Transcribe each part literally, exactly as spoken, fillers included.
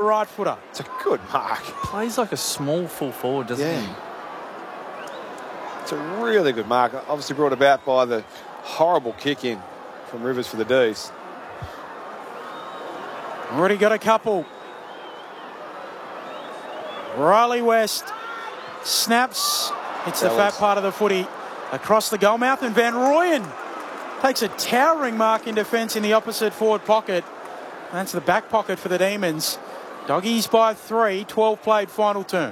right footer. It's a good mark. Plays like a small full forward, doesn't Yeah. he? It's a really good mark. Obviously brought about by the horrible kick in from Rivers for the D's. Already got a couple. Riley West snaps. It's the fat part of the footy across the goal mouth, and Van Rooyen takes a towering mark in defence in the opposite forward pocket. That's the back pocket for the Demons. Doggies by three, twelve played final term.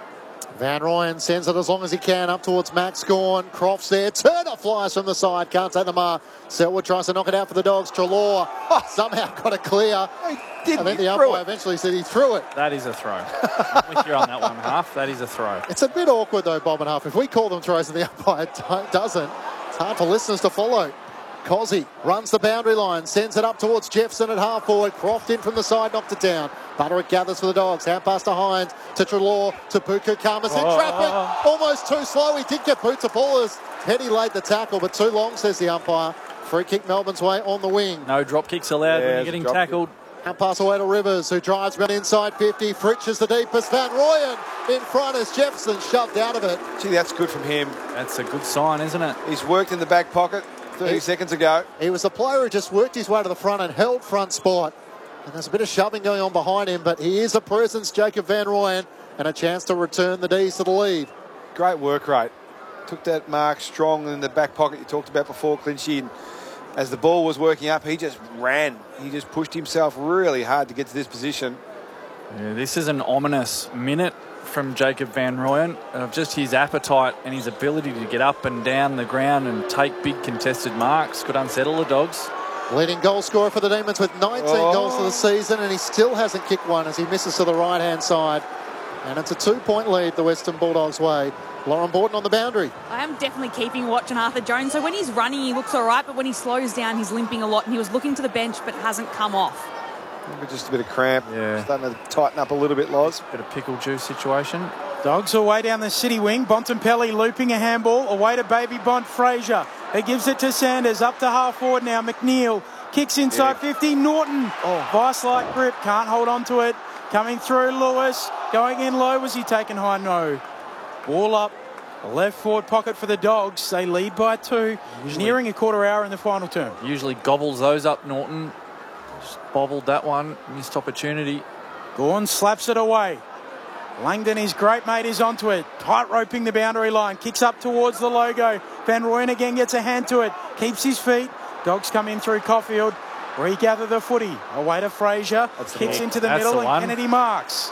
Van Rooyen sends it as long as he can up towards Max Gawn. Crofts there. Turner flies from the side. Can't take the mark. Selwood tries to knock it out for the Dogs. Treloar somehow got it clear. Didn't I think he the threw umpire it? eventually said he threw it. That is a throw. I'm with you on that one, Half. That is a throw. It's a bit awkward though, Bob and Huff. If we call them throws and the umpire do- doesn't, it's hard for listeners to follow. Cozzy runs the boundary line, sends it up towards Jefferson at half forward. Croft in from the side, knocked it down. Butterick gathers for the Dogs. Hand pass to Hines, to Treloar, to Buku Kamas in Oh. traffic. Almost too slow. He did get boot to ballers. Petty laid the tackle, but too long, says the umpire. Free kick Melbourne's way on the wing. No drop kicks allowed Yeah, when you're it's a getting drop tackled. Hand pass away to Rivers, who drives around inside fifty. Fritsch is the deepest. Van Rooyen in front as Jefferson shoved out of it. Gee, that's good from him. That's a good sign, isn't it? He's worked in the back pocket thirty He- seconds ago. He was the player who just worked his way to the front and held front spot. And there's a bit of shoving going on behind him, but he is a presence, Jacob Van Rooyen, and a chance to return the D's to the lead. Great work rate. Took that mark strong in the back pocket you talked about before, Clinchy. And as the ball was working up, he just ran. He just pushed himself really hard to get to this position. Yeah, this is an ominous minute from Jacob Van Rooyen of just his appetite and his ability to get up and down the ground and take big contested marks. Could unsettle the Dogs. Leading goal scorer for the Demons with nineteen Oh. goals for the season, and he still hasn't kicked one as he misses to the right-hand side. And it's a two-point lead the Western Bulldogs way. Lauren Borden on the boundary. I am definitely keeping watch on Arthur Jones. So when he's running, he looks all right, but when he slows down, he's limping a lot, and he was looking to the bench but hasn't come off. Maybe just a bit of cramp. Yeah. Starting to tighten up a little bit, Loz. Bit of pickle juice situation. Dogs away down the city wing. Bontempelli looping a handball away to Baby Bont Fraser. He gives it to Sanders. Up to half forward now. McNeil kicks inside Yeah. fifty. Norton. Oh. Vice-like grip. Can't hold on to it. Coming through Lewis. Going in low. Was he taken high? No. Ball up. Left forward pocket for the Dogs. They lead by two. Usually- Nearing a quarter hour in the final term. Usually gobbles those up, Norton. Just bobbled that one. Missed opportunity. Gawn slaps it away. Langdon, his great mate, is onto it. Tight roping the boundary line. Kicks up towards the logo. Van Rooyen again gets a hand to it. Keeps his feet. Dogs come in through Caulfield. Regather the footy. Away to Fraser. the Kicks ball. into the That's middle the and one. Kennedy marks.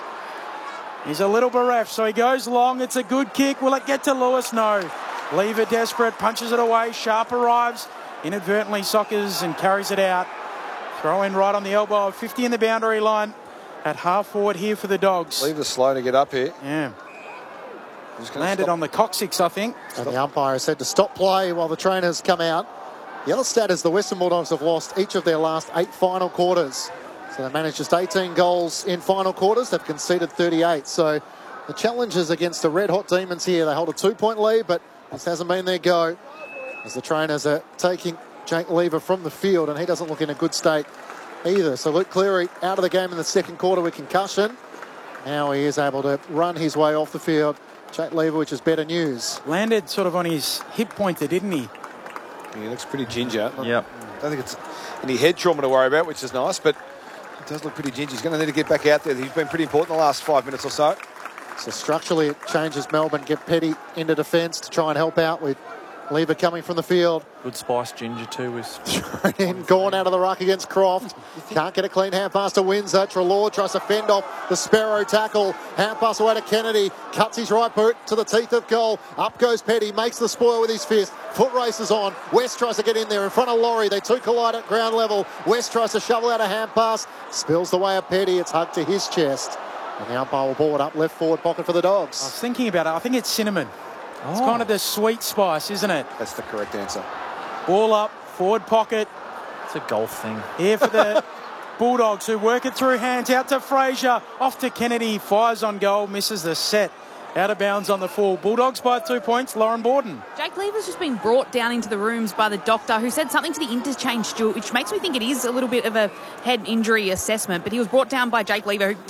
He's a little bereft, so he goes long. It's a good kick. Will it get to Lewis? No. Lever desperate. Punches it away. Sharp arrives. Inadvertently soccers and carries it out. Throw in right on the elbow of fifty in the boundary line. At half forward here for the Dogs. Leave the slow to get up here. Yeah. Just gonna Landed stop. on the coccyx, I think. And the umpire said to stop play while the trainers come out. The other stat is the Western Bulldogs have lost each of their last eight final quarters. So they managed just eighteen goals in final quarters. They've conceded thirty-eight. So the challenge is against the red-hot Demons here. They hold a two-point lead, but this hasn't been their go. As the trainers are taking Jake Lever from the field, and he doesn't look in a good state either. So Luke Cleary out of the game in the second quarter with concussion. Now he is able to run his way off the field. Jake Lever, which is better news. Landed sort of on his hip pointer, didn't he? Yeah, he looks pretty ginger. Yep. I don't think it's any head trauma to worry about, which is nice, but it does look pretty ginger. He's going to need to get back out there. He's been pretty important the last five minutes or so. So structurally it changes Melbourne. Get Petty into defence to try and help out with Lever coming from the field. Good spice ginger too. Was And gone out of the ruck against Croft. Can't get a clean hand pass to Windsor. Treloar tries to fend off the Sparrow tackle. Hand pass away to Kennedy. Cuts his right boot to the teeth of goal. Up goes Petty. Makes the spoil with his fist. Foot races on. West tries to get in there in front of Laurie. They two collide at ground level. West tries to shovel out a hand pass. Spills the way of Petty. It's hugged to his chest. And the umpire will ball it up left forward pocket for the I Dogs. was thinking about it. I think it's cinnamon. It's kind of the sweet spice, isn't it? That's the correct answer. Ball up, forward pocket. it's a golf thing. Here for the Bulldogs, who work it through hands. Out to Fraser. Off to Kennedy. Fires on goal. Misses the set. Out of bounds on the full. Bulldogs by two points. Lauren Borden. Jake Lever's just been brought down into the rooms by the doctor, who said something to the interchange steward, which makes me think it is a little bit of a head injury assessment. But he was brought down by Jake Lever, who